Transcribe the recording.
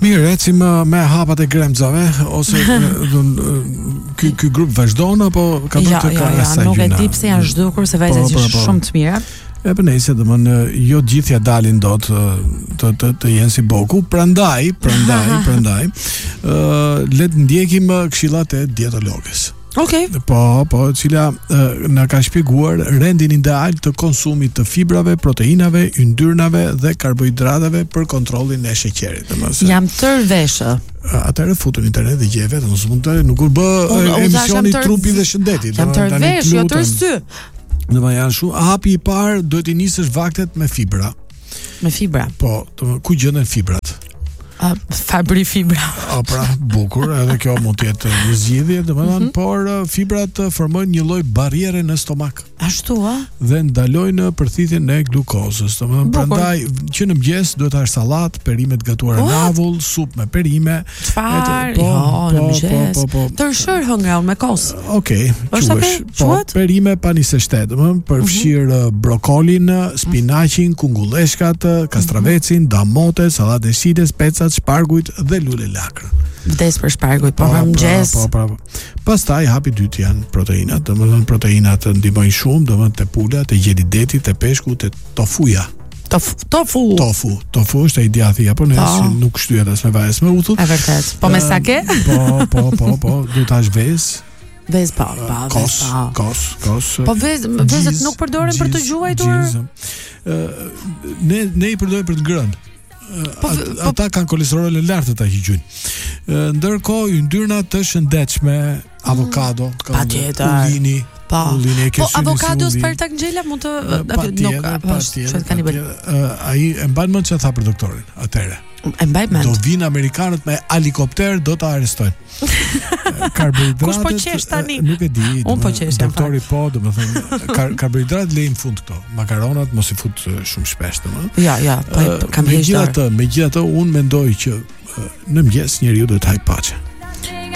Mirë, ecim me hapat e gremzave ose ky grup vazhdon apo ka bërë të Ja, nuk e di pse janë zhdukur se vajzat janë shumë të mira. E për nejse, jo gjithja dalin do të jenë si boku, prandaj, let ndjekim këshillat e dietologës. Okej. Po, cila na ka shpjeguar rendin ideal të konsumit të fibrave, proteinave, yndyrnave dhe karbohidratave për kontrollin e sheqerit. Jam tërveshë. Atëherë futu në internet dhe gjej vetëm, nuk u bë emisioni trupi dhe shëndeti. Jam tërveshë, jo tërsy. Janë shumë hapi i parë, duhet i nisësh vaktet me fibra. Me fibra. Po, ku gjenden fibrat? Fabri fibra. Pra, bukur, edhe kjo mund të jetë një zgjidhje, domethënë, por fibrat formojnë një lloj barriere në stomak. Ashtu a? Dhe ndalojnë përthithjen e glukozës. Domethënë, prandaj që në mëngjes duhet të hash sallatë, perime të gatuara në avull, supë me perime. Çfarë? Në mëngjes. Tërshër hëngra me kos. Okej, quhesh. Perime pa 27, domethënë, përfshir brokolin, spinaqin, kungulleshkat, kastravecin, damotet, sallatë e specat, shpargujt dhe lule lakrën. Vdes për shpargujt, po mëngjes. Po. Pastaj hapi i dytë janë proteinat, domethënë proteinat ndihmojnë shumë, domethënë te pula, te gjeli deti, te peshku, te tofuja. Tofu është ai djathi japonez, nuk shtyhet as me vaj as me uthull. Është vërtet. Po me sake? Po, duhet ta hash Vez pa. Kos. Po vezët nuk përdoren për të gjuajtur. Ne i përdorim për të ngrënë. Ata kanë kolesterol e lartë ata që gjujnë. Ndërkohë yndyrna të shëndetshme, avokado, ullini. Po avokado për ta ngjela mund të ai e mban mend çfarë tha për doktorin atëre. E mbaj mend. Do vinë amerikanët me helikopter, do ta arrestojnë. Karbohidratet. Kush po qesh tani? Nuk e di. Unë po qesh. Doktori po, domethënë karbohidrat lejnë fund këto. Makaronat mos i fut shumë shpesh, domethënë. Ja, po kam hequr. Megjithatë, unë mendoj që në mëngjes njeriu duhet të hajë paçe.